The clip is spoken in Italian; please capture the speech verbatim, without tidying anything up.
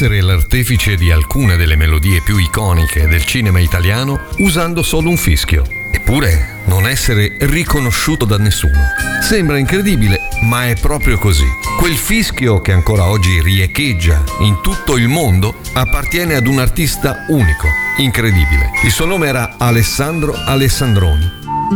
essere l'artefice di alcune delle melodie più iconiche del cinema italiano usando solo un fischio. Eppure non essere riconosciuto da nessuno. Sembra incredibile, ma è proprio così. Quel fischio che ancora oggi riecheggia in tutto il mondo appartiene ad un artista unico, incredibile. Il suo nome era Alessandro Alessandroni.